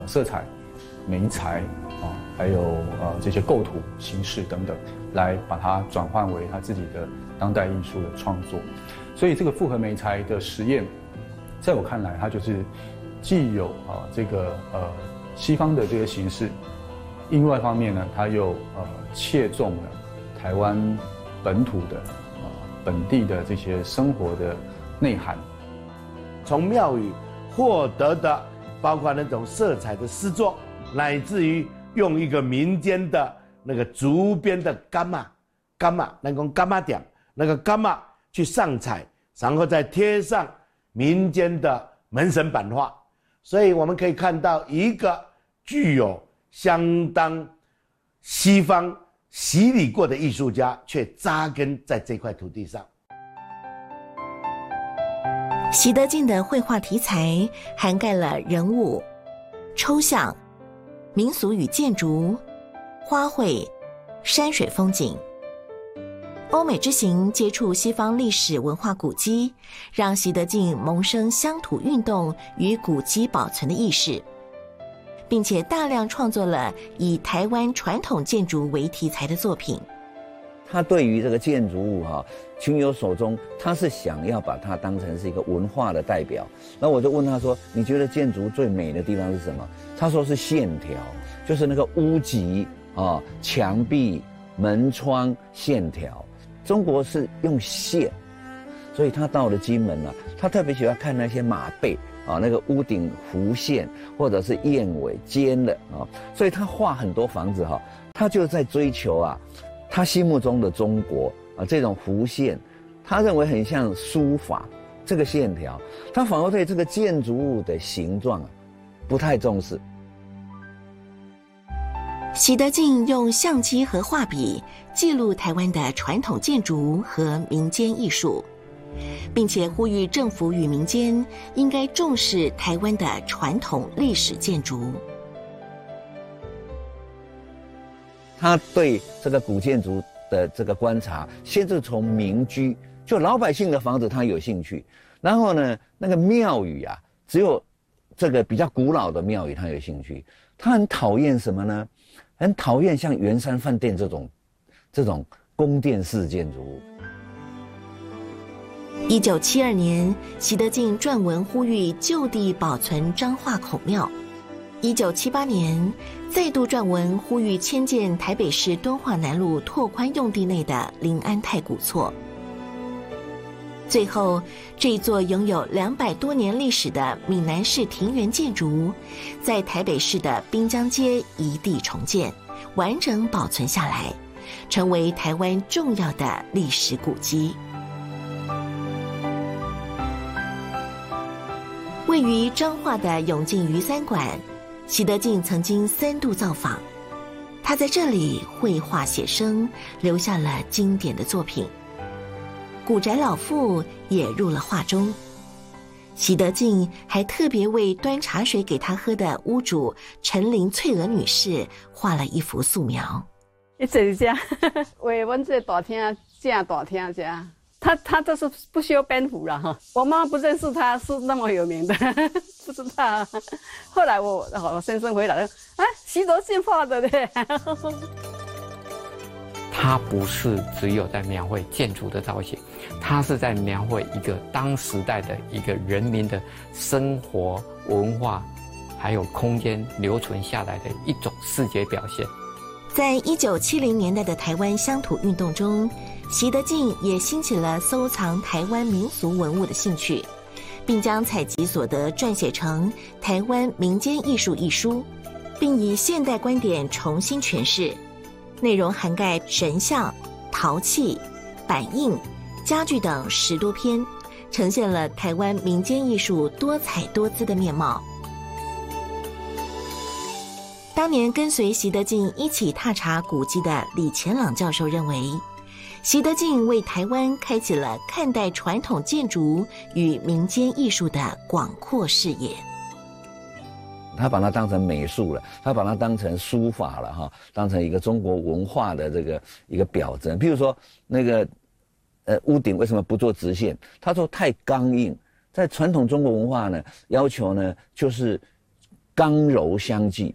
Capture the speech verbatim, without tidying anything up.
色彩、媒材啊，还有呃这些构图形式等等，来把它转换为他自己的当代艺术的创作。所以这个复合媒材的实验，在我看来，它就是既有啊这个呃西方的这个形式，另外一方面呢，它又呃切中了台湾本土的啊、呃、本地的这些生活的内涵。 从庙宇获得的，包括那种色彩的诗作，乃至于用一个民间的那个竹编的柑嘛柑嘛，那个柑嘛点，那个柑嘛去上彩，然后再贴上民间的门神版画，所以我们可以看到一个具有相当西方洗礼过的艺术家，却扎根在这块土地上。 习德进的绘画题材涵盖了人物、抽象、民俗与建筑、花卉、山水风景。欧美之行接触西方历史文化古迹，让习德进萌生乡土运动与古迹保存的意识，并且大量创作了以台湾传统建筑为题材的作品。 他对于这个建筑物哈、啊、情有所钟，他是想要把它当成是一个文化的代表。那我就问他说：“你觉得建筑最美的地方是什么？”他说是线条，就是那个屋脊啊、墙壁、门窗线条。中国是用线，所以他到了金门啊，他特别喜欢看那些马背啊，那个屋顶弧线或者是燕尾尖的啊，所以他画很多房子哈、啊，他就在追求啊。他心目中的中国啊，这种弧线，他认为很像书法这个线条，他反而对这个建筑物的形状啊不太重视。 习德进用相机和画笔记录台湾的传统建筑和民间艺术，并且呼吁政府与民间应该重视台湾的传统历史建筑。 他对这个古建筑的这个观察，先是从民居，就老百姓的房子他有兴趣，然后呢，那个庙宇啊，只有这个比较古老的庙宇他有兴趣。他很讨厌什么呢？很讨厌像圆山饭店这种这种宫殿式建筑物。 一九七二年，习德进撰文呼吁就地保存彰化孔庙。一九七八年，再度撰文呼吁迁建台北市敦化南路拓宽用地内的林安太古厝。最后，这一座拥有两百多年历史的闽南式庭园建筑，在台北市的滨江街一地重建，完整保存下来，成为台湾重要的历史古迹。位于彰化的永靖渔三馆，习德进曾经三度造访，他在这里绘画写生，留下了经典的作品。古宅老妇也入了画中。习德进还特别为端茶水给他喝的屋主陈林翠娥女士画了一幅素描。 一直这样，为阮这大厅正大厅这样。他他都是不修边幅了哈，我妈不认识他是那么有名的，不知道。后来我我先生回来了，啊，习德进画的嘞。 他不是只有在描绘建筑的造型，他是在描绘一个当时代的一个人民的生活文化，还有空间留存下来的一种视觉表现。 在一九七零年代的台湾乡土运动中，习德进也兴起了收藏台湾民俗文物的兴趣，并将采集所得撰写成《台湾民间艺术》一书，并以现代观点重新诠释，内容涵盖神像、陶器、板印、家具等十多篇，呈现了台湾民间艺术多彩多姿的面貌。当年跟随习德进一起踏查古迹的李乾朗教授认为，习德进为台湾开启了看待传统建筑与民间艺术的广阔视野。 他把它当成美术了，他把它当成书法了哈，当成一个中国文化的这个一个表征。譬如说那个呃屋顶为什么不做直线？他说太刚硬，在传统中国文化呢，要求呢就是刚柔相济，